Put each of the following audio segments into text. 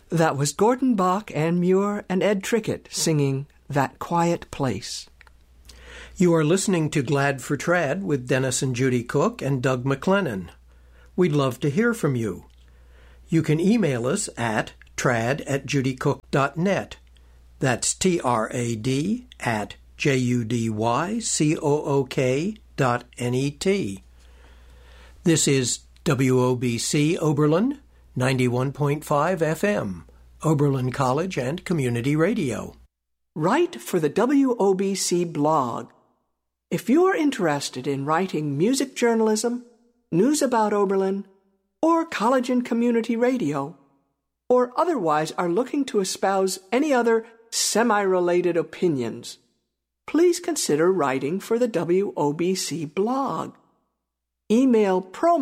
That was Gordon Bach, Ann Muir, and Ed Trickett singing That Quiet Place. You are listening to Glad for Trad with Dennis and Judy Cook and Doug McLennan. We'd love to hear from you. You can email us at trad@judycook.net. That's trad@judycook.net. This is WOBC Oberlin, 91.5 FM, Oberlin College and Community Radio. Write for the WOBC blog. If you're interested in writing music journalism, news about Oberlin, or college and community radio, or otherwise are looking to espouse any other semi-related opinions, please consider writing for the WOBC blog. Email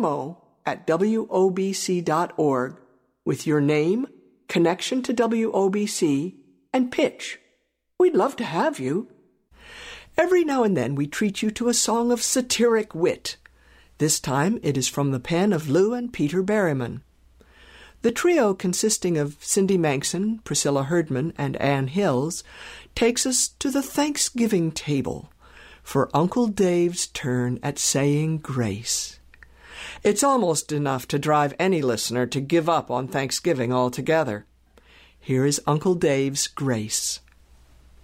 promo@wobc.org with your name, connection to WOBC, and pitch. We'd love to have you. Every now and then we treat you to a song of satiric wit. This time it is from the pen of Lou and Peter Berryman. The trio, consisting of Cindy Manxon, Priscilla Herdman, and Ann Hills, takes us to the Thanksgiving table for Uncle Dave's turn at saying grace. It's almost enough to drive any listener to give up on Thanksgiving altogether. Here is Uncle Dave's grace.